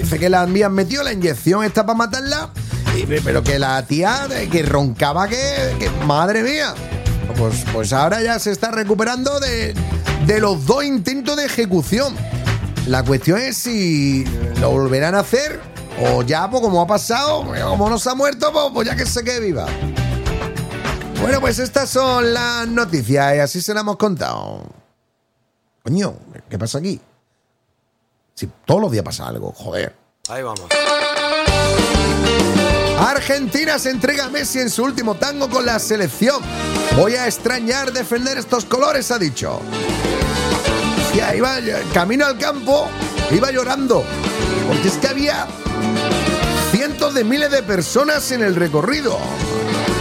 dice que le habían metido la inyección esta para matarla, pero que la tía que roncaba que madre mía. Pues ahora ya se está recuperando de los 2 intentos de ejecución. La cuestión es si lo volverán a hacer o ya, pues como ha pasado, como no se ha muerto, pues ya que se quede viva. Bueno, pues estas son las noticias y así se las hemos contado. Coño, ¿qué pasa aquí? Si todos los días pasa algo, joder. Ahí vamos. Argentina se entrega a Messi en su último tango con la selección. Voy a extrañar defender estos colores, ha dicho. Ya iba camino al campo, iba llorando, porque es que había cientos de miles de personas en el recorrido.